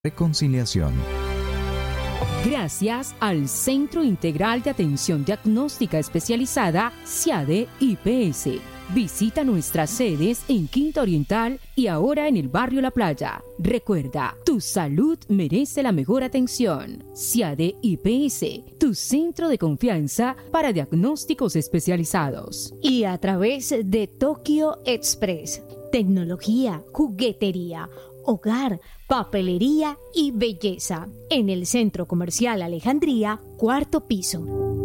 Reconciliación. Gracias al Centro Integral de Atención Diagnóstica Especializada CIADE IPS. Visita nuestras sedes en Quinta Oriental y ahora en el barrio La Playa. Recuerda, tu salud merece la mejor atención. CIADE IPS, tu centro de confianza para diagnósticos especializados. Y a través de Tokyo Express, tecnología, juguetería, hogar, papelería y belleza. En el Centro Comercial Alejandría, 4º piso.